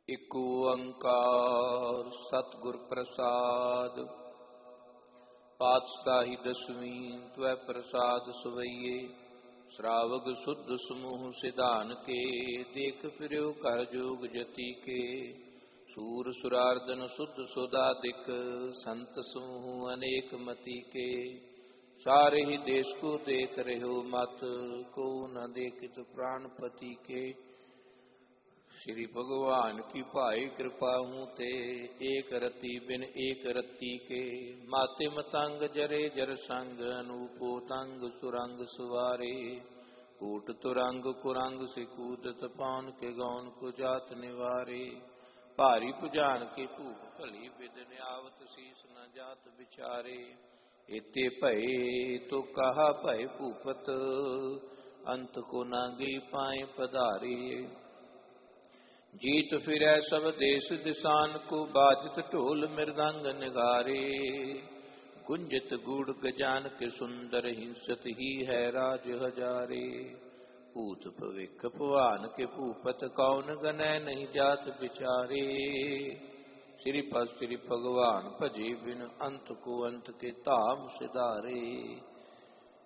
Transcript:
ਇਕ ਓੰਕਾਰ ਸਤਿਗੁਰ ਪ੍ਰਸਾਦ। ਪਾਤਸ਼ਾਹੀ ਦਸਵੀਂ ਤਵੈ ਪ੍ਰਸਾਦ ਸਵਈਏ। ਸ਼ਰਾਵਗ ਸੁਧ ਸਮੂਹ ਸਿਧਾਨ ਕੇ। ਦੇਖ ਫਿਰਿਓ ਕਰ ਜੋਗ ਜਤੀ ਕੇ। ਸੂਰ ਸੁਰਾਰਦਨ ਸੁਧ ਸੁਦਾਦਿਕ। ਸੰਤ ਸਮੂਹ ਅਨੇਕ ਮਤੀ ਕੇ। ਸਾਰੇ ਹੀ ਦੇਸ਼ ਕੋ ਦੇਖ ਰਹਿਓ ਮਤ। ਕੋ ਨ ਦੇਖਿਤ ਪ੍ਰਾਣਪਤੀ ਕੇ। श्री भगवान की भाई कृपा हूँ ते। एक रति बिन एक रति के। माते मतंग जरे जर संग। अनूपो तंग सुरंग सुवारे। कूट तुरंग कुरंग से कूदत पान के गौन को जात निवारे। भारी पुजान के भूप भली बिद न्यावत शीस न जात बिचारे। इते भय तो कहा भय भूपत। अंत को नागी पाए पधारे। जीत फिरै सब देश दिसान को। बाजत ढोल मृदंग निगारे। गुंजत गूढ़ गजान के सुंदर। हिंसत ही है राज हजारे। भूत भविख भवान के भूपत। कौन गनै नहीं जात बिचारे। श्रीपद श्री भगवान भजे बिन। अंत को अंत के धाम सिधारे।